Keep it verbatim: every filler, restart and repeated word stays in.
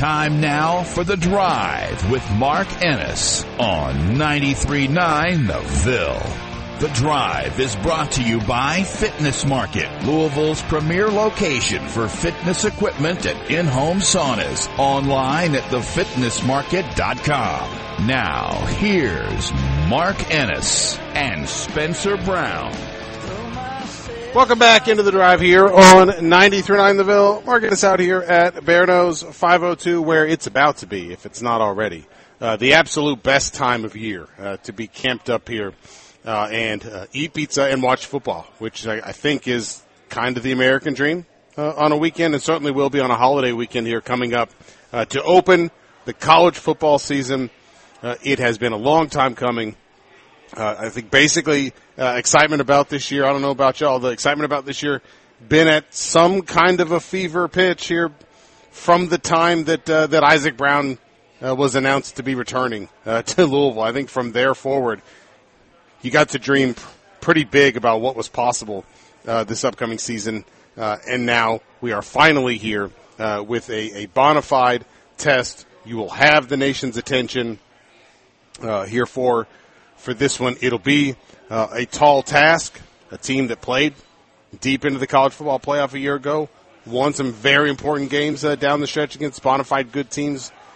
Time now for The Drive with Mark Ennis on ninety-three point nine The Ville. The Drive is brought to you by Fitness Market, Louisville's premier location for fitness equipment and in-home saunas. Online at the fitness market dot com. Now, here's Mark Ennis and Spencer Brown. Welcome back into The Drive here on ninety-three point nine The Ville. Mark Ennis out here at Bearno's five oh two, where it's about to be, if it's not already, uh, the absolute best time of year uh, to be camped up here uh, and uh, eat pizza and watch football, which I, I think is kind of the American dream uh, on a weekend, and certainly will be on a holiday weekend here coming up uh, to open the college football season. Uh, it has been a long time coming. Uh, I think basically uh, excitement about this year, I don't know about y'all, the excitement about this year been at some kind of a fever pitch here from the time that uh, that Isaac Brown uh, was announced to be returning uh, to Louisville. I think from there forward, you got to dream pretty big about what was possible uh, this upcoming season, uh, and now we are finally here uh, with a, a bona fide test. You will have the nation's attention uh, here for For this one. It'll be uh, a tall task, a team that played deep into the college football playoff a year ago, won some very important games uh, down the stretch against bona fide good teams